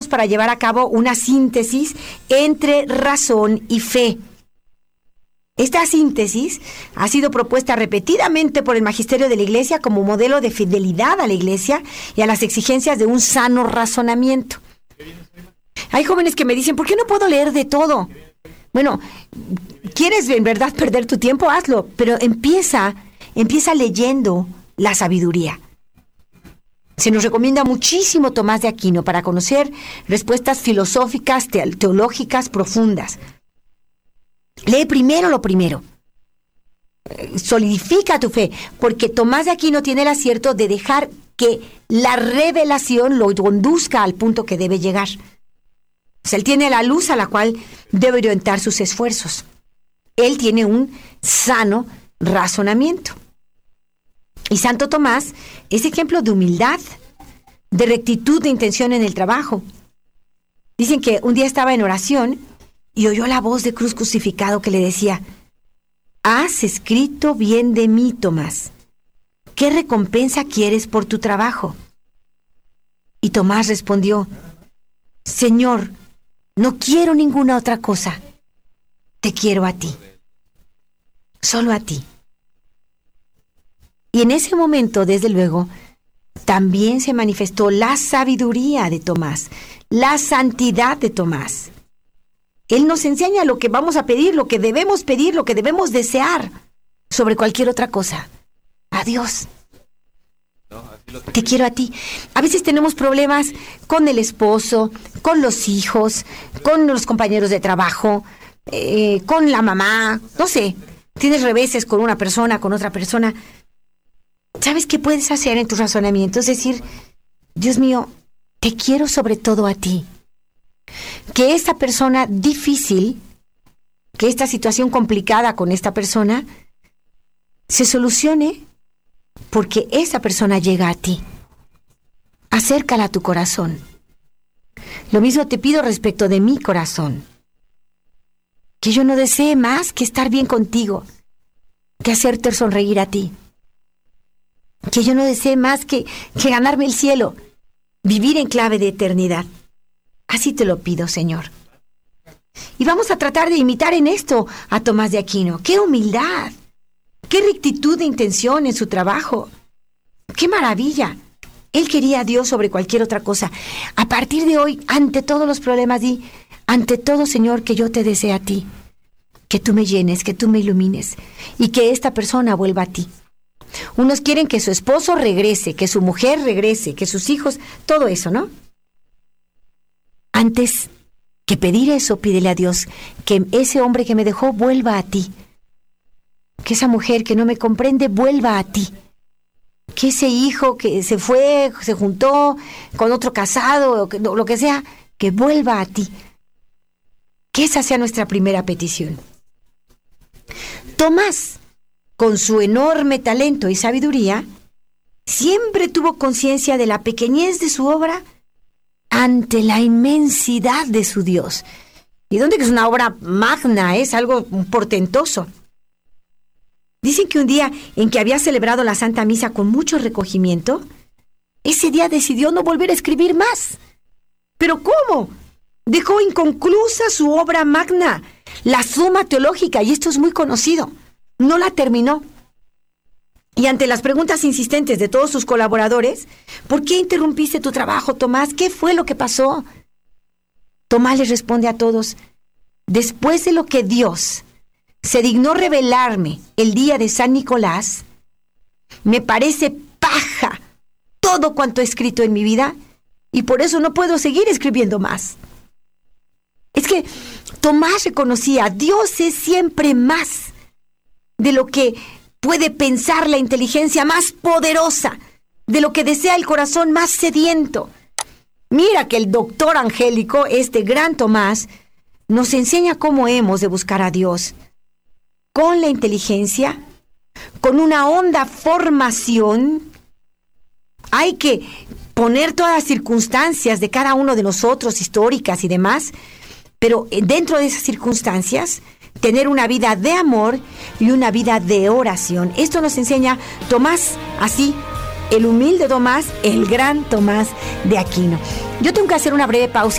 para llevar a cabo una síntesis entre razón y fe. Esta síntesis ha sido propuesta repetidamente por el magisterio de la Iglesia como modelo de fidelidad a la Iglesia y a las exigencias de un sano razonamiento. Hay jóvenes que me dicen, ¿por qué no puedo leer de todo? Bueno, ¿quieres en verdad perder tu tiempo? Hazlo, pero empieza leyendo la sabiduría. Se nos recomienda muchísimo Tomás de Aquino para conocer respuestas filosóficas, teológicas profundas. Lee primero lo primero. Solidifica tu fe, porque Tomás de Aquino tiene el acierto de dejar que la revelación lo conduzca al punto que debe llegar. O sea, él tiene la luz a la cual debe orientar sus esfuerzos. Él tiene un sano razonamiento. Y Santo Tomás es ejemplo de humildad, de rectitud de intención en el trabajo. Dicen que un día estaba en oración y oyó la voz de Cruz crucificado que le decía: «Has escrito bien de mí, Tomás. ¿Qué recompensa quieres por tu trabajo?». Y Tomás respondió: «Señor, no quiero ninguna otra cosa. Te quiero a ti. Solo a ti». Y en ese momento, desde luego, también se manifestó la sabiduría de Tomás, la santidad de Tomás. Él nos enseña lo que vamos a pedir, lo que debemos desear sobre cualquier otra cosa. A Dios. Te quiero a ti. A veces tenemos problemas con el esposo, con los hijos, con los compañeros de trabajo, con la mamá, no sé. Tienes reveses con una persona, con otra persona. ¿Sabes qué puedes hacer en tus razonamientos? Es decir, Dios mío, te quiero sobre todo a ti. Que esta persona difícil, que esta situación complicada con esta persona, se solucione porque esa persona llega a ti. Acércala a tu corazón. Lo mismo te pido respecto de mi corazón. Que yo no desee más que estar bien contigo, que hacerte sonreír a ti. Que yo no desee más que ganarme el cielo, vivir en clave de eternidad. Así te lo pido, Señor. Y vamos a tratar de imitar en esto a Tomás de Aquino. ¡Qué humildad! ¡Qué rectitud de intención en su trabajo! ¡Qué maravilla! Él quería a Dios sobre cualquier otra cosa. A partir de hoy, ante todos los problemas, di: ante todo, Señor, que yo te desee a ti. Que tú me llenes, que tú me ilumines y que esta persona vuelva a ti. Unos quieren que su esposo regrese, que su mujer regrese, que sus hijos, todo eso, ¿no? Antes que pedir eso, pídele a Dios que ese hombre que me dejó vuelva a ti. Que esa mujer que no me comprende vuelva a ti. Que ese hijo que se fue, se juntó con otro casado, o lo que sea, que vuelva a ti. Que esa sea nuestra primera petición. Tomás, con su enorme talento y sabiduría, siempre tuvo conciencia de la pequeñez de su obra ante la inmensidad de su Dios. ¿Y dónde que es una obra magna? Es algo portentoso. Dicen que un día en que había celebrado la Santa Misa con mucho recogimiento, ese día decidió no volver a escribir más. ¿Pero cómo? Dejó inconclusa su obra magna, la Suma Teológica, y esto es muy conocido. No la terminó. Y ante las preguntas insistentes de todos sus colaboradores, ¿por qué interrumpiste tu trabajo, Tomás? ¿Qué fue lo que pasó? Tomás les responde a todos: después de lo que Dios se dignó revelarme el día de San Nicolás, me parece paja todo cuanto he escrito en mi vida, y por eso no puedo seguir escribiendo más. Es que Tomás reconocía: Dios es siempre más de lo que puede pensar la inteligencia más poderosa, de lo que desea el corazón más sediento. Mira que el doctor angélico, este gran Tomás, nos enseña cómo hemos de buscar a Dios. Con la inteligencia, con una honda formación. Hay que poner todas las circunstancias de cada uno de nosotros, históricas y demás, pero dentro de esas circunstancias, tener una vida de amor y una vida de oración. Esto nos enseña Tomás, así, el humilde Tomás, el gran Tomás de Aquino. Yo tengo que hacer una breve pausa.